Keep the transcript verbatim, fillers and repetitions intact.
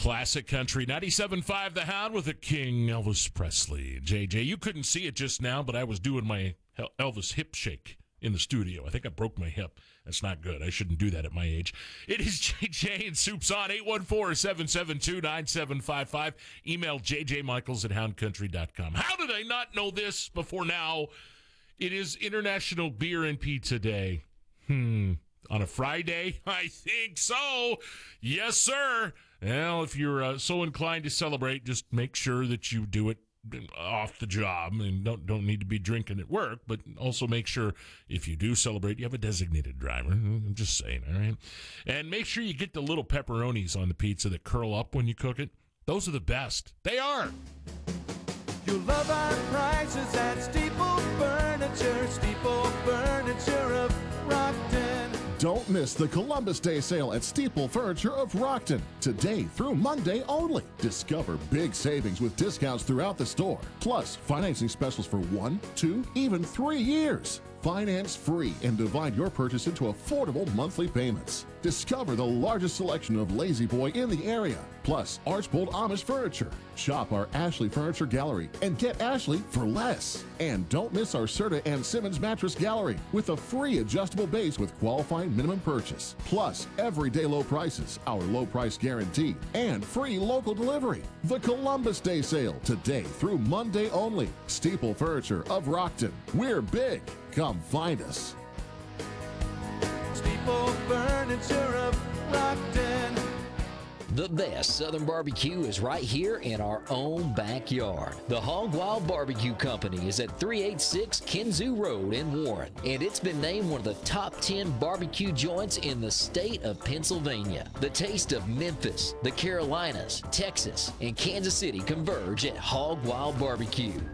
Classic Country, ninety-seven point five The Hound with the King, Elvis Presley. J J, you couldn't see it just now, but I was doing my Elvis hip shake in the studio. I think I broke my hip. That's not good. I shouldn't do that at my age. It is J J and Soup's on, eight one four, seven seven two, nine seven five five. Email j j michaels at hound country dot com. How did I not know this before now? It is International Beer and Pizza Day. Hmm. On a Friday? I think so. Yes, sir. Well, if you're uh, so inclined to celebrate, just make sure that you do it off the job and don't don't need to be drinking at work, but also make sure if you do celebrate, you have a designated driver. I'm just saying, all right? And make sure you get the little pepperonis on the pizza that curl up when you cook it. Those are the best. They are. You'll love our prices at Steeple Furniture, Steeple Furniture of Rockton. Don't miss the Columbus Day sale at Steeple Furniture of Rockton. Today through Monday only. Discover big savings with discounts throughout the store. Plus, financing specials for one, two, even three years. Finance free and divide your purchase into affordable monthly payments. Discover the largest selection of Lazy Boy in the area, plus Archbold Amish furniture. Shop our Ashley Furniture Gallery and get Ashley for less. And don't miss our Serta and Simmons Mattress Gallery with a free adjustable base with qualifying minimum purchase. Plus, everyday low prices, our low price guarantee, and free local delivery. The Columbus Day sale today through Monday only. Steeple Furniture of Rockton. We're big. Come find us. Steeple Furniture of Rockton. The best Southern barbecue is right here in our own backyard. The Hog Wild Barbecue Company is at three eighty-six Kinzoo Road in Warren, and it's been named one of the top ten barbecue joints in the state of Pennsylvania. The taste of Memphis, the Carolinas, Texas, and Kansas City converge at Hog Wild Barbecue.